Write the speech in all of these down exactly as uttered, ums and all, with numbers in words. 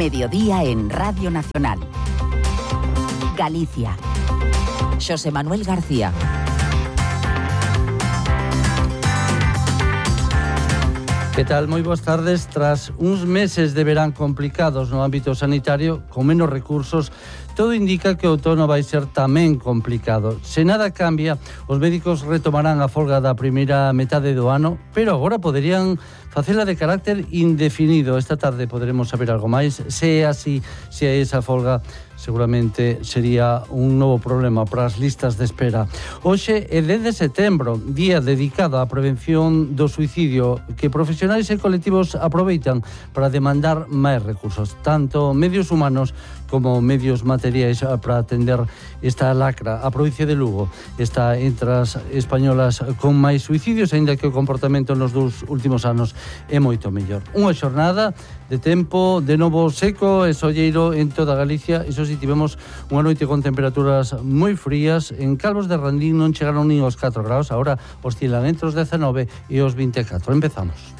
Mediodía en Radio Nacional. Galicia. Xosé Manuel García. Que tal? Moi boas tardes. Tras uns meses de verán complicados no ámbito sanitario, con menos recursos, todo indica que o outono vai ser tamén complicado. Se nada cambia, os médicos retomarán a folga da primeira metade do ano, pero agora poderían facela de carácter indefinido. Esta tarde poderemos saber algo máis. Se é así, se é esa folga, seguramente sería un novo problema para as listas de espera. Hoxe é dez de setembro, día dedicado á prevención do suicidio, que profesionais e colectivos aproveitan para demandar máis recursos, tanto medios humanos como medios materiais para atender esta lacra. A provincia de Lugo está entre as españolas con máis suicidios, aínda que o comportamento nos dos últimos anos é moito mellor. Unha xornada de tempo de novo seco e solleiro en toda Galicia. Iso si, tivemos unha noite con temperaturas moi frías. En Calvos de Randín non chegaron nin aos catro graus, agora oscilan entre os dezanove e os vinte e catro. Empezamos.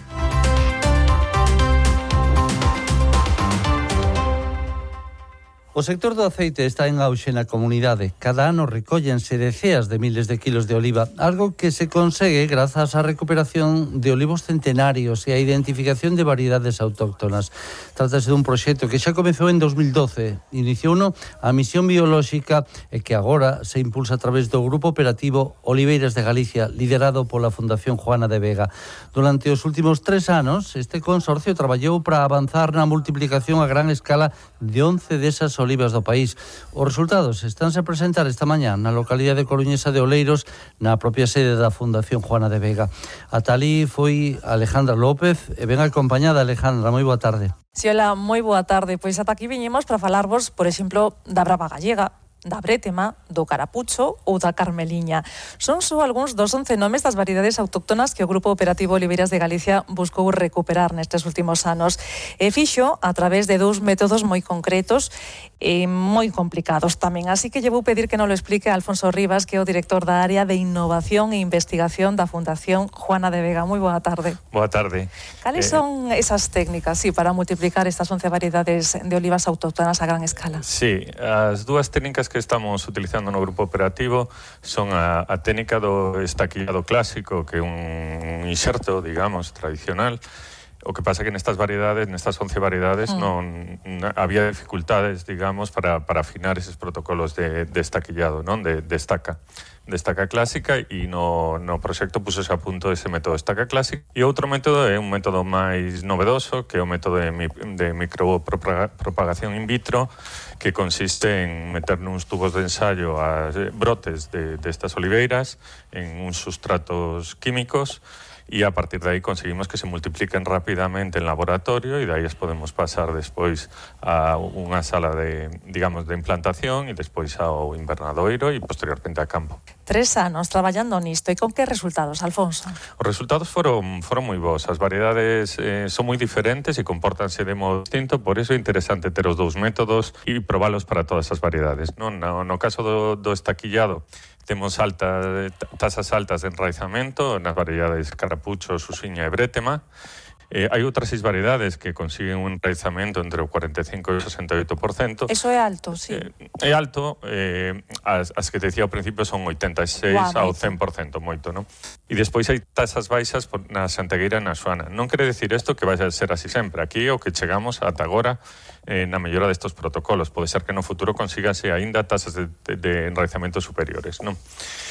O sector do aceite está en auxe na comunidade. Cada ano recóllense deceas de miles de kilos de oliva, algo que se consegue grazas á recuperación de olivos centenarios e á identificación de variedades autóctonas. Trátase dun proxecto que xa comezou en dos mil doce. Iniciouno a misión biolóxica e que agora se impulsa a través do Grupo Operativo Oliveiras de Galicia, liderado pola Fundación Juana de Vega. Durante os últimos tres anos, este consorcio traballou para avanzar na multiplicación a gran escala de once desas olivas olivas do país. Os resultados estánse a presentar esta mañá na localidade coruñesa de Oleiros, na propia sede da Fundación Juana de Vega. Ata alí foi Alejandra López e ben acompañada. Alejandra, moi boa tarde. Si, hola, moi boa tarde. Pois ata aquí viñemos para falarvos, por exemplo, da brava gallega, da brétema, do carapucho ou da carmeliña. Son só algúns dos once nomes das variedades autóctonas que o Grupo Operativo Oliveiras de Galicia buscou recuperar nestes últimos anos. E fixo a través de dous métodos moi concretos e moi complicados tamén. Así que lle vou pedir que non lo explique a Alfonso Rivas, que é o director da área de Innovación e Investigación da Fundación Juana de Vega. Moi boa tarde. Boa tarde. Cales eh... son esas técnicas, sí, para multiplicar estas once variedades de olivas autóctonas a gran escala? Sí, as dúas técnicas que estamos utilizando no grupo operativo son a, a técnica do estaquillado clásico, que é un inxerto, digamos, tradicional. O que pasa que nestas variedades, nestas once variedades, mm. non, non había dificultades, digamos, para, para afinar eses protocolos de, de estaquillado, non? De, de estaca. de estaca clásica, e no, no proxecto pusose a punto ese método de estaca clásica. E outro método é un método máis novedoso, que é o método de, de micropropagación in vitro, que consiste en meter nuns tubos de ensayo a brotes de, de estas oliveiras en uns sustratos químicos, e a partir de aí conseguimos que se multipliquen rapidamente en laboratorio, e de aí as podemos pasar despois a unha sala de, digamos, de implantación, e despois ao invernadoiro e posteriormente a campo. Tres anos traballando nisto, e con que resultados, Alfonso? Os resultados foron, foron moi bons. As variedades eh, son moi diferentes e compórtanse de modo distinto, por iso é interesante ter os dous métodos e probalos para todas as variedades. No, no, no caso do, do estaquillado, temos alta, tasas altas de enraizamento nas variedades carapucho, susiña e brétema. Eh, hai outras seis variedades que consiguen un enraizamento entre o cuarenta e cinco e o sesenta e oito por cento. Eso é alto, sí. Eh, é alto, eh, as, as que te decía ao principio son oitenta e seis ao cen por cento, moito, non? E despois hai tasas baixas na Santegueira e na Xoana. Non quere decir isto que vai a ser así sempre. Aquí o que chegamos ata agora eh, na mellora destos protocolos. Pode ser que no futuro consigase aínda tasas de, de, de enraizamento superiores, non?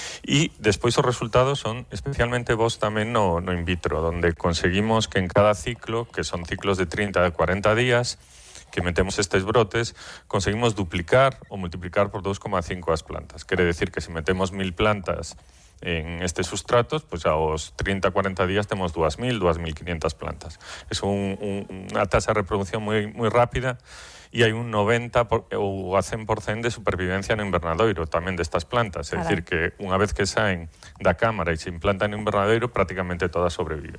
E despois os resultados son especialmente bons tamén no, no in vitro, onde conseguimos que en cada ciclo, que son ciclos de trinta a cuarenta días, que metemos estes brotes, conseguimos duplicar ou multiplicar por dos coma cinco as plantas. Quere decir que se metemos mil plantas en estes sustratos, pois pues aos trinta a cuarenta días temos dúas mil, dúas mil quinhentas plantas. É un, un, unha tasa de reproducción moi, moi rápida, e hai un noventa por, ou a cen por cento de supervivencia no invernadoiro tamén destas plantas. É dicir, que unha vez que saen da cámara e se implantan no invernadoiro, prácticamente todas sobreviven, non?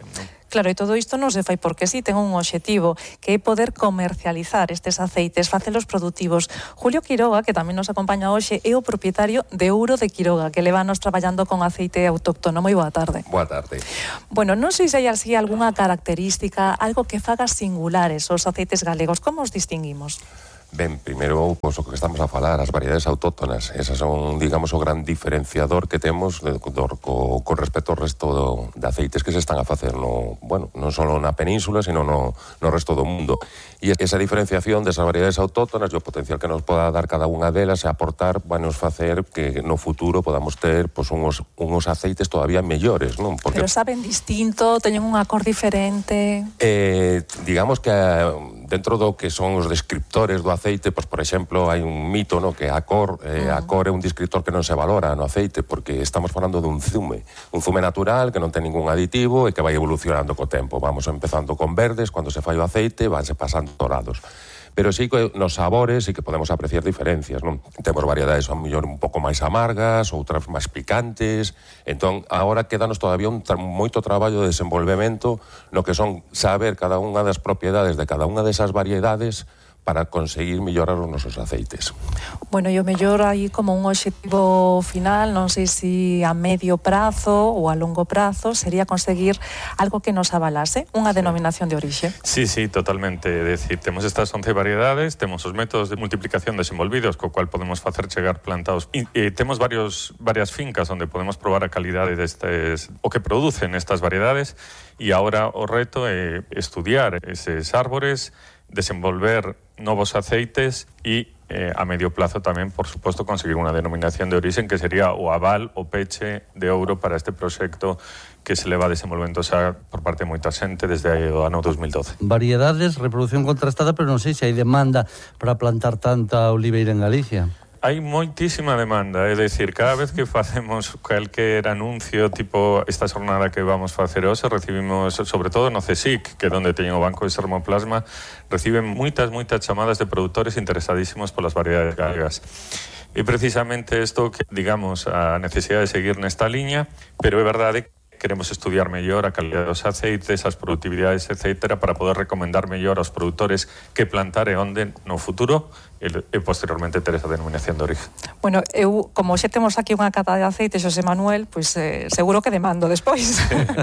Claro, e todo isto non se fai porque sí, ten un obxectivo, que é poder comercializar estes aceites, facelos produtivos. Julio Quiroga, que tamén nos acompaña hoxe, é o propietario de Ouro de Quiroga, que levanos traballando con aceite autóctono. Moi boa tarde. Boa tarde. Bueno, non sei se hai así algunha característica, algo que faga singulares os aceites galegos. Como os distinguimos? Ben, primeiro, pois, o que estamos a falar, as variedades autóctonas, esas son, digamos, o gran diferenciador que temos de, do, co, con respecto ao resto do, de aceites que se están a facer no, bueno, non só na península, sino no, no resto do mundo. E esa diferenciación desas variedades autóctonas e o potencial que nos poda dar cada unha delas e aportar, vai nos facer que no futuro podamos ter, pois, uns, uns aceites todavía mellores, non? Porque... Pero saben distinto, teñen un acor diferente... Eh, digamos que dentro do que son os descriptores do aceite, pois, por exemplo, hai un mito, no, que a cor, eh, a cor é un descriptor que non se valora no aceite, porque estamos falando dun zume, un zume natural que non ten ningún aditivo e que vai evolucionando co tempo. Vamos empezando con verdes, cando se fai o aceite, vanse pasando dorados. Pero sí que nos sabores sí que podemos apreciar diferencias, non? Temos variedades a mellor un pouco máis amargas, outras máis picantes. Entón, agora quedanos todavía un tra moito traballo de desenvolvemento no que son saber cada unha das propiedades de cada unha desas variedades para conseguir mellorar os nosos aceites. Bueno, e o mellor aí como un obxectivo final, non sei se a medio prazo ou a longo prazo, sería conseguir algo que nos avalase, unha denominación de orixe. Sí, sí, totalmente. É dicir, temos estas once variedades, temos os métodos de multiplicación desenvolvidos, co cual podemos facer chegar plantados. E, e temos varios, varias fincas onde podemos probar a calidade destes, o que producen estas variedades, e agora o reto é estudiar eses árbores, desenvolver novos aceites e eh, a medio plazo tamén, por suposto, conseguir unha denominación de origen que sería o aval, o peche de ouro para este proxecto que se leva desenvolvendo xa por parte de moita xente desde o ano dos mil doce. Variedades, reproducción contrastada, pero non sei se hai demanda para plantar tanta oliveira en Galicia. Hai moitísima demanda, é dicir, cada vez que facemos calquer anuncio tipo esta xornada que vamos facer hoxe, recibimos, sobre todo no CSIC, que é onde teñen o banco de sermoplasma, reciben moitas, moitas chamadas de produtores interesadísimos polas variedades galegas. E precisamente isto que, digamos, a necesidade de seguir nesta liña, pero é verdade queremos estudiar mellor a calidade dos aceites, as productividades, etcétera, para poder recomendar mellor aos produtores que plantar e onde no futuro e, e posteriormente ter esa denominación de origen. Bueno, eu, como xe temos aquí unha cata de aceite, Xosé Manuel, pois pues, eh, seguro que demando despois.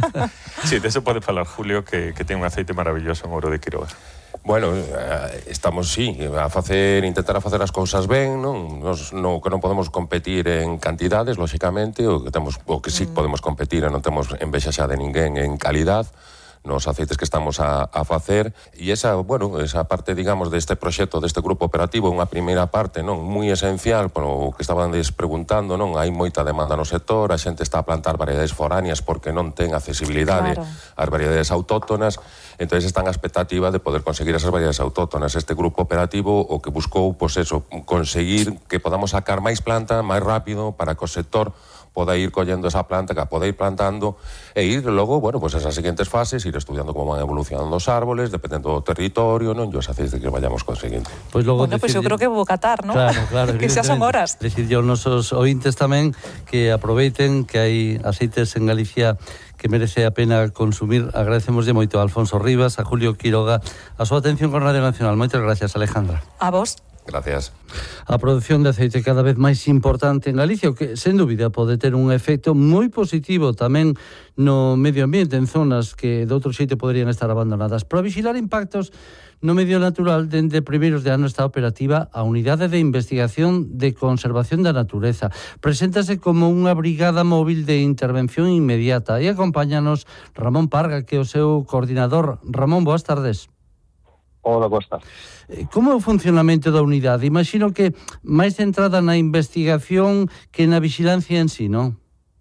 Sí, de eso pode falar Julio, que, que ten un aceite maravilloso en Ouro de Quiroga. Bueno, estamos, sí, a facer, intentar a facer as cousas ben, non? Nos, no, que non podemos competir en cantidades, lóxicamente, o que temos, o que sí podemos competir e non temos envexa xa de ninguén en calidad, nos aceites que estamos a, a facer, e esa, bueno, esa parte, digamos, deste proxecto, deste grupo operativo, unha primeira parte, non, moi esencial, polo que estaban preguntando, non, hai moita demanda no sector, a xente está a plantar variedades foráneas porque non ten accesibilidade claro. ás variedades autóctonas, entón están a expectativa de poder conseguir esas variedades autóctonas. Este grupo operativo o que buscou, pois eso, conseguir que podamos sacar máis planta máis rápido para que o sector poda ir collendo esa planta, que a poda ir plantando e ir logo, bueno, pues esas siguientes fases, ir estudiando como van evolucionando os árboles, dependendo do territorio, non? E os aceites que vayamos conseguindo. Pois logo bueno, pois pues eu creo que vou catar, non? Claro, claro. Que xa son horas. Decir yo aos nosos ointes tamén que aproveiten que hai aceites en Galicia que merece a pena consumir. Agradecemoslle moito a Alfonso Rivas, a Julio Quiroga, a súa atención con Radio Nacional. Moitas gracias, Alejandra. A vos. Gracias. A produción de aceite cada vez máis importante en Galicia, o que, sen dúbida, pode ter un efecto moi positivo tamén no medio ambiente, en zonas que de outro xeito poderían estar abandonadas. Para vigilar impactos no medio natural, dende primeiros de ano está operativa a Unidade de Investigación de Conservación da Natureza. Preséntase como unha brigada móvil de intervención inmediata e acompáñanos Ramón Parga, que é o seu coordinador. Ramón, boas tardes. Hola, Costa. Como é o funcionamento da unidade? Imagino que máis centrada na investigación que na vigilancia en sí, non?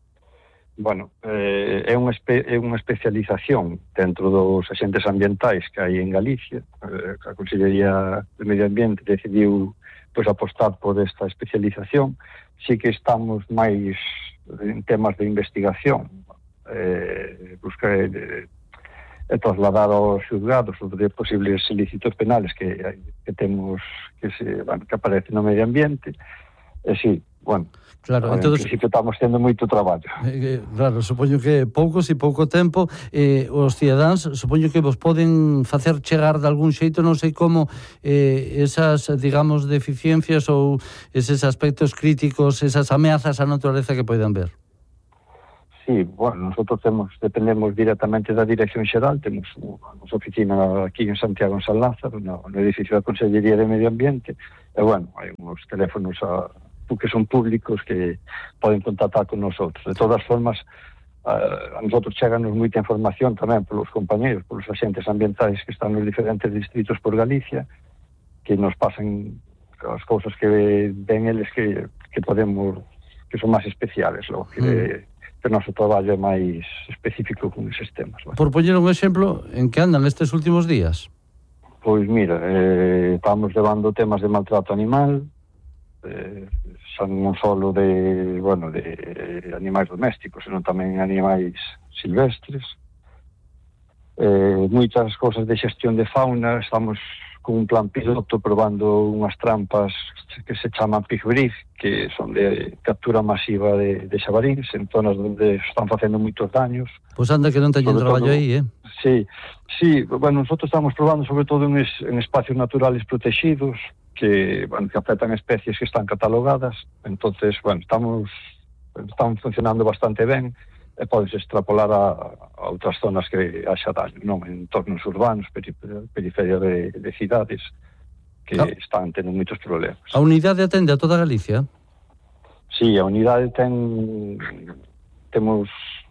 Bueno, eh, é, unha espe é unha especialización dentro dos axentes ambientais que hai en Galicia. Eh, a Consellería de Medio Ambiente decidiu pois, apostar por esta especialización. Sí que estamos máis en temas de investigación, eh, buscar... Eh, e trasladar aos xulgados os de posibles ilícitos penales que, que temos que se, bueno, que aparecen no medio ambiente. E sí, bueno, Claro, en entonces, principio estamos tendo moito traballo. Eh, claro, supoño que poucos e pouco tempo, eh, os cidadáns, supoño que vos poden facer chegar de algún xeito, non sei como, eh, esas, digamos, deficiencias ou eses aspectos críticos, esas ameazas á naturaleza que poidan ver. Sí, bueno, nosotros temos, dependemos directamente da Dirección Xeral, temos a nosa oficina aquí en Santiago, en San Lázaro, no, no edificio da Consellería de Medio Ambiente, e bueno, hai uns teléfonos a que son públicos que poden contactar con nosotros. De todas formas, a nosotros cheganos moita información tamén polos compañeros, polos agentes ambientais que están nos diferentes distritos por Galicia, que nos pasan as cousas que ven eles que, que podemos, que son máis especiales, logo, que, mm. que o noso traballo é máis específico con eses temas. Bueno. Por poñer un exemplo, en que andan estes últimos días? Pois mira, eh, estamos levando temas de maltrato animal, eh, son non só de, bueno, de animais domésticos, senón tamén animais silvestres. Eh, moitas cousas de xestión de fauna, estamos con un plan piloto probando unhas trampas que se chaman pig brief, que son de captura masiva de, de xabaríns en zonas onde están facendo moitos daños. Pois anda que non teñen traballo aí, eh? Sí, sí, bueno, nosotros estamos probando sobre todo en, es, en espacios naturales protegidos, que, bueno, que afectan especies que están catalogadas. Entonces, bueno, estamos están funcionando bastante ben e podes extrapolar a, a outras zonas que haxa daño, non? En entornos urbanos, peri, periferia de, de cidades que ah. están tendo moitos problemas. A unidade atende a toda Galicia? Sí, a unidade ten temos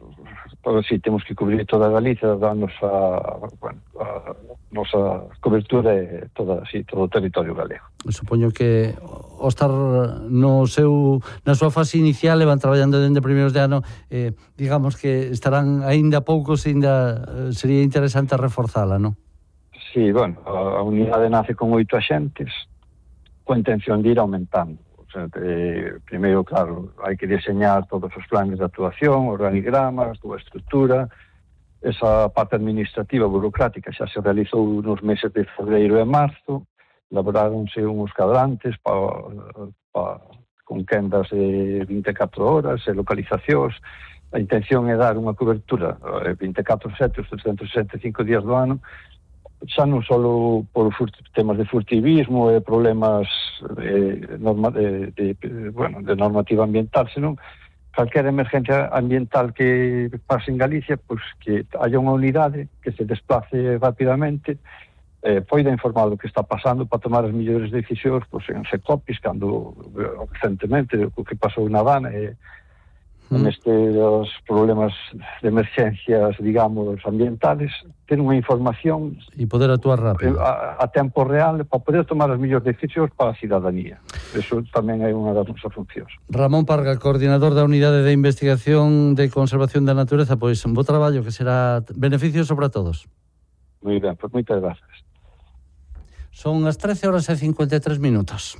sí, temos que cubrir toda Galicia, danos a, bueno, a nosa cobertura é toda, sí, todo o territorio galego. Supoño que ao estar no seu, na súa fase inicial e van traballando dende primeiros de ano, eh, digamos que estarán aínda poucos e ainda eh, sería interesante reforzala, non? Sí, bueno, a, a unidade nace con oito axentes coa intención de ir aumentando. O sea, eh, primeiro, claro, hai que diseñar todos os planes de actuación, organigramas, toda a estrutura. Esa parte administrativa, burocrática, xa se realizou nos meses de febreiro e marzo. Elaboráronse uns cadrantes pa, pa, con quendas de vinte e catro horas e localizacións. A intención é dar unha cobertura vinte e catro sete, os trescentos e sesenta e cinco días do ano, xa non só por temas de furtivismo e problemas de, norma, de, de, bueno, de normativa ambiental, senón calquera emergencia ambiental que pase en Galicia, pois que haya unha unidade que se desplace rapidamente, eh, poida informar do que está pasando para tomar as mellores decisións, pois en Secopis, cando recentemente o que pasou na Habana, e en estes problemas de emergencias, digamos, ambientales, ter unha información e poder actuar rápido a, a tempo real para poder tomar as mellores decisións para a cidadanía. Eso tamén é unha das nosas funcións. Ramón Parga, coordinador da Unidade de Investigación de Conservación da Natureza, pois un bo traballo que será beneficio sobre todos. Moi ben, pois moitas gracias. Son as trece horas e cincuenta e tres minutos.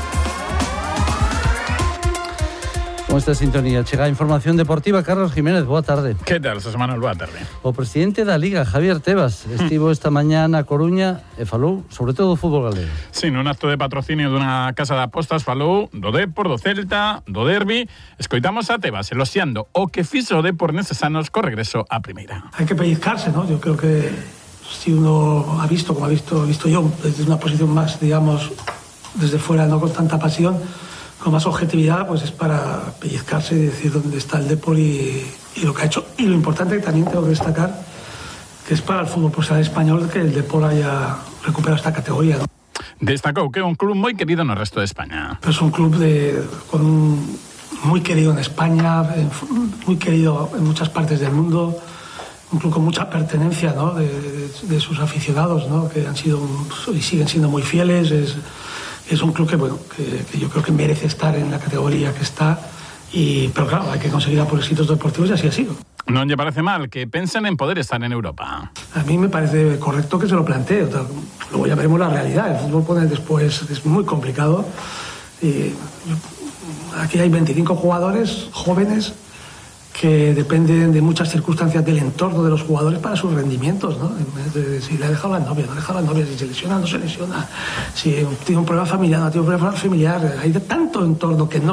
Con esta sintonía chega a información deportiva. Carlos Jiménez, boa tarde. Que tal, José Manuel, boa tarde. O presidente da Liga, Javier Tebas, estivo esta mañá na Coruña e falou sobre todo o fútbol galego. Sí, nun acto de patrocinio dunha casa de apostas falou do Depor, do Celta, do Derbi. Escoitamos a Tebas eloxiando o que fixo o Depor neses anos co regreso á primeira. Hay que pellizcarse, ¿no? Yo creo que si uno ha visto, como ha visto, visto yo, desde una posición más, digamos, desde fuera, no con tanta pasión, con más objetividad, pues es para pellizcarse y decir dónde está el Depor y, y lo que ha hecho. Y lo importante que también tengo que destacar, que es para el fútbol profesional español que el Depor haya recuperado esta categoría, ¿no? Destacou que é un club moi querido no resto de España. Es un club de, con un, muy querido en España, en, muy querido en muchas partes del mundo, un club con mucha pertenencia, ¿no? de, de, de sus aficionados, ¿no? Que han sido y siguen siendo muy fieles. Es, Es un club que, bueno, que, que yo creo que merece estar en la categoría que está, y, pero claro, hay que conseguir por éxitos deportivos y así ha sido. ¿No le parece mal que pensen en poder estar en Europa? A mí me parece correcto que se lo plantee. Luego ya veremos la realidad. El fútbol pone después, es muy complicado. Y aquí hay veinticinco jugadores jóvenes que dependen de muchas circunstancias del entorno de los jugadores para sus rendimientos, ¿no? Si le ha dejado la novia, no ha dejado la novia, si se lesiona, no se lesiona, si tiene un problema familiar, no tiene un problema familiar, hay de tanto entorno que no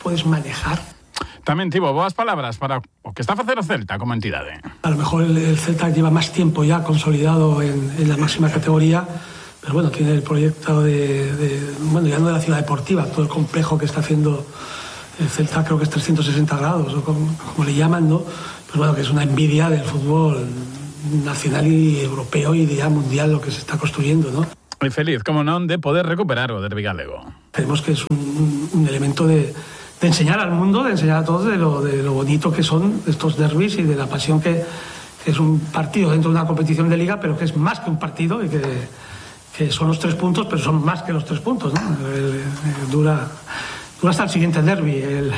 puedes manejar. Tamén tivo boas palabras para o que está a facer o Celta como entidade. A lo mejor el, el Celta lleva más tiempo ya consolidado en, en la máxima categoría, pero bueno, tiene el proyecto de, de, bueno, ya no de la ciudad deportiva, todo el complejo que está haciendo el Celta, creo que es trescientos sesenta grados, o como, como le llaman, ¿no? Pues bueno, que es una envidia del fútbol nacional y europeo y ya mundial lo que se está construyendo, ¿no? E feliz, como non, de poder recuperar o derbi galego. Creemos que es un, un elemento de de enseñar al mundo, de enseñar a todos de lo, de lo bonito que son estos derbis y de la pasión que, que es un partido dentro de una competición de liga, pero que es más que un partido y que, que son los tres puntos, pero son más que los tres puntos, ¿no? El, el, dura, dura hasta el siguiente derbi, el,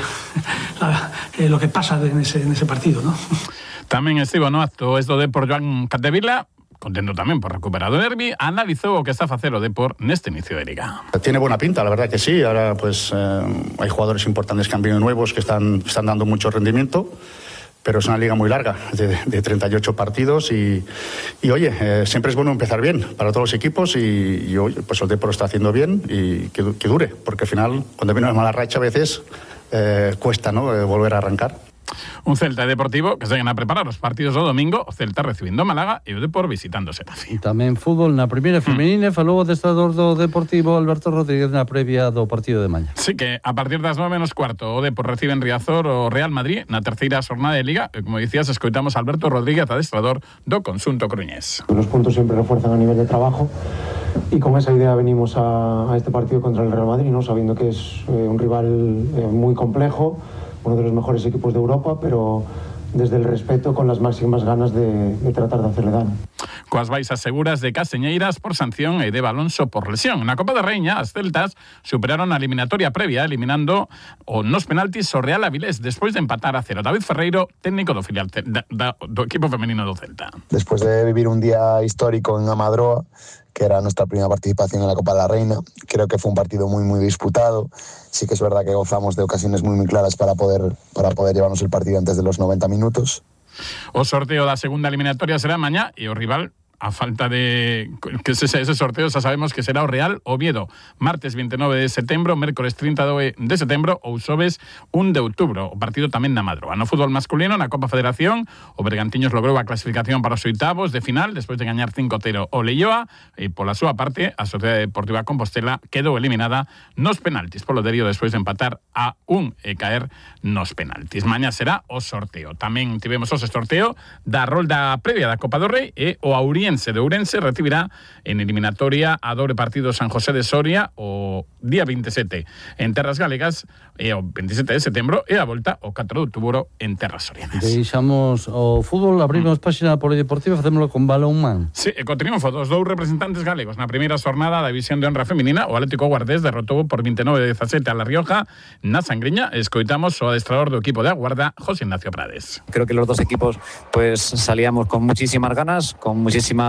la, eh, lo que pasa en ese, en ese partido, ¿no? Tamén estivo no acto esto de por Joan Capdevila, contento tamén por recuperar o derbi, analizou o que está a facer o Depor neste inicio de liga. Tiene buena pinta, la verdad que sí. Ahora pues eh, hay jugadores importantes que han venido nuevos que están, están dando mucho rendimiento, pero es una liga muy larga, de, de treinta y ocho partidos y, y oye, eh, siempre es bueno empezar bien para todos los equipos y, y oye, pues el Depor está haciendo bien y que, que dure, porque al final cuando viene una mala racha a veces eh, cuesta, ¿no?, eh, volver a arrancar. Un Celta Deportivo que se vayan a preparar os partidos do domingo, o Celta recibindo Málaga e o Depor visitando Xetafe. Tamén fútbol na primeira femenina, mm. falou o adestrador do Deportivo Alberto Rodríguez na previa do partido de mañá. Sí, que a partir das nove menos cuarto o Depor recibe en Riazor o Real Madrid na terceira xornada de Liga e, como dicías, escoitamos a Alberto Rodríguez, adestrador do conxunto coruñés. Los puntos siempre refuerzan a nivel de trabajo y con esa idea venimos a, a este partido contra el Real Madrid, ¿no?, sabiendo que es eh, un rival eh, muy complejo, uno de los mejores equipos de Europa, pero desde el respeto, con las máximas ganas de, de tratar de hacerle daño. Coas baixas seguras de Caseñeiras por sanción e de Alonso por lesión. Na Copa da Raíña, as celtas superaron a eliminatoria previa, eliminando o nos penaltis o Real Avilés, despois de empatar a cero. David Ferreiro, técnico do filial da, da, do equipo femenino do Celta. Despois de vivir un día histórico en Amadroa, que era nuestra primera participación en la Copa de la Reina, creo que fue un partido muy muy disputado. Sí que es verdad que gozamos de ocasiones muy muy claras para poder para poder llevarnos el partido antes de los noventa minutos. O sorteo da segunda eliminatoria será mañá e o rival, a falta de que ese, ese sorteo xa sabemos que será o Real Oviedo, martes veintinueve de setembro, mércoles treinta de setembro ou xoves un de outubro. O partido tamén na Madroa. No fútbol masculino, na Copa Federación, o Bergantiños logrou a clasificación para os oitavos de final despois de gañar cinco cero o Leioa e pola súa parte a Sociedade Deportiva Compostela quedou eliminada nos penaltis polo Derio despois de empatar a un e caer nos penaltis. Mañá será o sorteo. Tamén tivemos o sorteo da rolda previa da Copa do Rei e o Auriense de Ourense recibirá en eliminatoria a dobre partido San José de Soria o día veintisiete en Terras Galegas e o veintisiete de setembro e a volta o catro de outubro en Terras Sorianas. Deixamos o fútbol, abrimos mm. página polideportiva, facémoslo con balonmán. Sí, e co triunfo dos dous representantes galegos na primeira xornada da División de Honra Feminina, o Atlético Guardés derrotou por veintinueve a dezasete a La Rioja na Sangriña. Escoitamos o adestrador do equipo de Aguarda, José Ignacio Prades. Creo que los dos equipos pues salíamos con muchísimas ganas, con muchísimas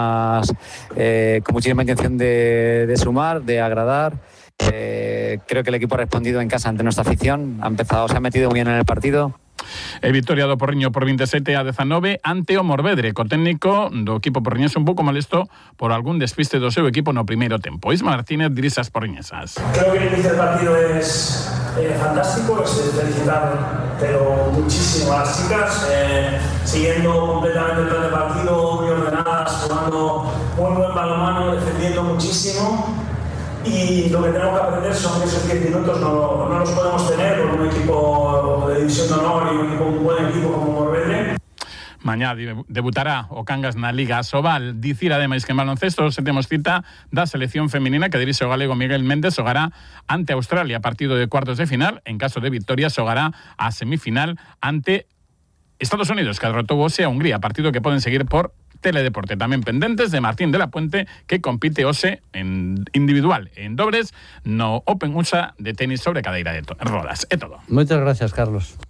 eh, con muchísima intención de, de sumar, de agradar. Eh, creo que el equipo ha respondido en casa ante nuestra afición, ha empezado, se ha metido muy bien en el partido. E victoria do Porriño por veintisiete a diecinueve ante o Morvedre, co técnico do equipo porriñés un pouco molesto por algún despiste do seu equipo no primeiro tempo. Isma Martínez dirige as porriñesas. Creo que el inicio del partido es eh, fantástico, es felicitar pero muchísimo a las chicas, eh, siguiendo completamente el plan de partido, muy ordenadas, jugando muy buen balonmano, defendiendo muchísimo. Y lo que tenemos que aprender son que esos diez minutos no, no los podemos tener con un equipo de división de honor y un, equipo, un buen equipo como Morvedre. Mañá debutará o Cangas na Liga Sobal. Dicir ademais que en baloncesto se temos cita da selección femenina que dirixe o galego Miguel Méndez, xogará ante Australia, partido de cuartos de final. En caso de victoria, xogará a semifinal ante Estados Unidos, que derrotou hoxe a Hungría, partido que poden seguir por Teledeporte. Tamén pendentes de Martín de la Puente, que compite hoxe en individual en dobles no Open U S A de tenis sobre cadeira de rodas. É todo. Moitas gracias, Carlos.